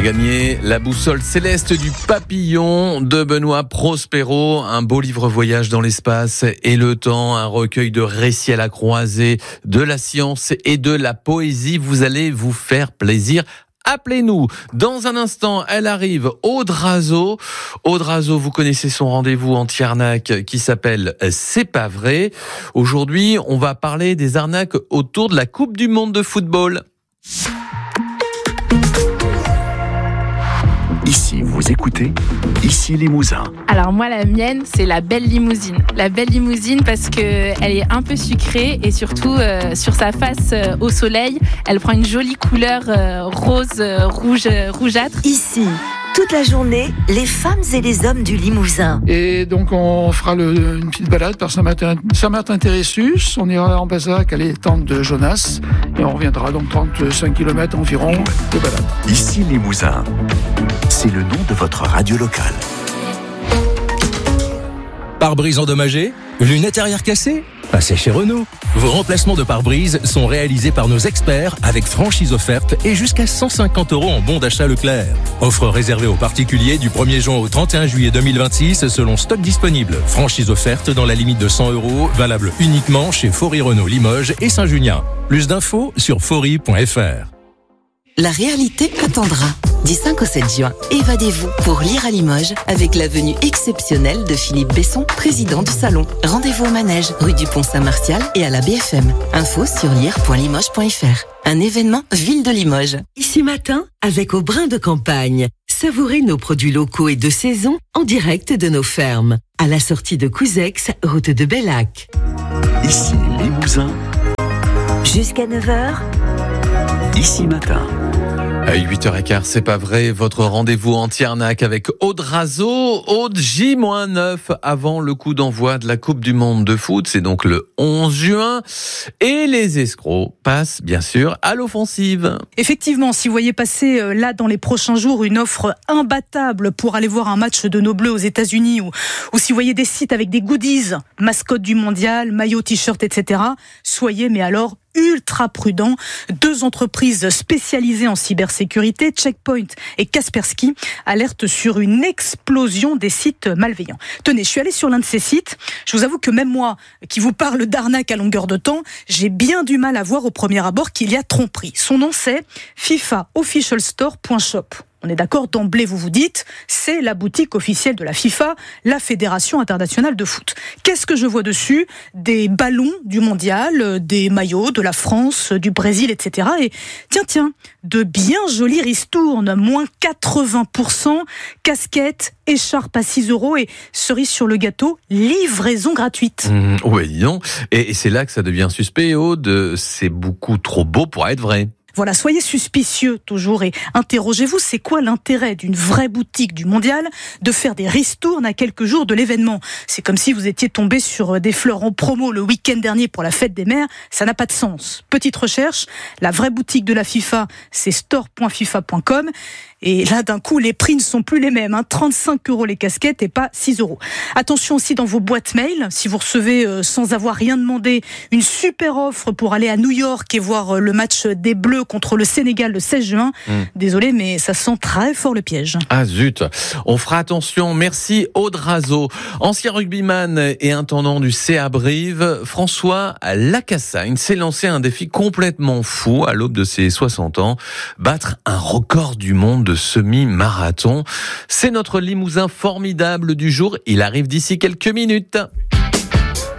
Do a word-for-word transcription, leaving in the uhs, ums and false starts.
A gagné la boussole céleste du papillon de Benoît Prospero, un beau livre voyage dans l'espace et le temps, un recueil de récits à la croisée de la science et de la poésie. Vous allez vous faire plaisir. Appelez-nous. Dans un instant, elle arrive, Aude Razeau. Aude Razeau, vous connaissez son rendez-vous anti-arnaque qui s'appelle C'est pas vrai. Aujourd'hui, on va parler des arnaques autour de la Coupe du Monde de football. Ici, vous écoutez Ici Limousin. Alors moi, la mienne, c'est la belle limousine. La belle limousine parce qu'elle est un peu sucrée et surtout, euh, sur sa face euh, au soleil, elle prend une jolie couleur euh, rose, euh, rouge, euh, rougeâtre. Ici, toute la journée, les femmes et les hommes du Limousin. Et donc on fera le, une petite balade par Saint-Martin, Saint-Martin-Térésus. On ira en Bazac à l'étang de Jonas et on reviendra donc trente-cinq kilomètres environ de balade. Ici Limousin, c'est le nom de votre radio locale. Pare-brise endommagé? Lunettes arrière cassées? Passez chez Renault. Vos remplacements de pare-brise sont réalisés par nos experts avec franchise offerte et jusqu'à cent cinquante euros en bon d'achat Leclerc. Offre réservée aux particuliers du premier juin au trente et un juillet deux mille vingt-six selon stock disponible. Franchise offerte dans la limite de cent euros, valable uniquement chez Faury Renault Limoges et Saint-Junien. Plus d'infos sur faury point f r. La réalité attendra. Du cinq au sept juin, évadez-vous pour lire à Limoges avec la venue exceptionnelle de Philippe Besson, président du salon. Rendez-vous au manège, rue du Pont-Saint-Martial et à la B F M. Info sur lire point limoges point f r. Un événement Ville de Limoges. Ici matin, avec Au Brin de Campagne. Savourez nos produits locaux et de saison en direct de nos fermes. À la sortie de Couzex, route de Bellac. Ici Limousin. Jusqu'à neuf heures. Ici matin. À huit heures quinze, c'est pas vrai, votre rendez-vous anti-arnaque avec Aude Razeau. Aude, J neuf avant le coup d'envoi de la Coupe du Monde de foot, c'est donc le onze juin. Et les escrocs passent, bien sûr, à l'offensive. Effectivement, si vous voyez passer euh, là dans les prochains jours une offre imbattable pour aller voir un match de nos Bleus aux États-Unis ou, ou si vous voyez des sites avec des goodies, mascotte du mondial, maillot, t-shirt, et cetera, soyez mais alors ultra prudent. Deux entreprises spécialisées en cybersécurité, Checkpoint et Kaspersky, alertent sur une explosion des sites malveillants. Tenez, je suis allée sur l'un de ces sites. Je vous avoue que même moi, qui vous parle d'arnaque à longueur de temps, j'ai bien du mal à voir au premier abord qu'il y a tromperie. Son nom, c'est FIFA Official Store point shop. On est d'accord, d'emblée vous vous dites, c'est la boutique officielle de la FIFA, la Fédération internationale de foot. Qu'est-ce que je vois dessus? Des ballons du mondial, des maillots de la France, du Brésil, et cetera. Et tiens, tiens, de bien jolis ristournes, moins quatre-vingts pour cent, casquettes, écharpes à six euros et cerise sur le gâteau, livraison gratuite. Mmh, ouais, dis donc. Et, et c'est là que ça devient suspect, Aude. C'est beaucoup trop beau pour être vrai. Voilà, soyez suspicieux toujours et interrogez-vous, c'est quoi l'intérêt d'une vraie boutique du mondial de faire des ristournes à quelques jours de l'événement? C'est comme si vous étiez tombé sur des fleurs en promo le week-end dernier pour la fête des mères, ça n'a pas de sens. Petite recherche, la vraie boutique de la FIFA, c'est store point fifa point com. Et là, d'un coup, les prix ne sont plus les mêmes. Hein. trente-cinq euros les casquettes et pas six euros. Attention aussi dans vos boîtes mail, si vous recevez, euh, sans avoir rien demandé, une super offre pour aller à New York et voir euh, le match des Bleus contre le Sénégal le seize juin. Mmh. Désolé, mais ça sent très fort le piège. Ah zut, on fera attention. Merci Aude Razeau. Ancien rugbyman et intendant du C A Brive, François Lacassagne s'est lancé un défi complètement fou à l'aube de ses soixante ans, battre un record du monde de semi-marathon. C'est notre Limousin formidable du jour. Il arrive d'ici quelques minutes.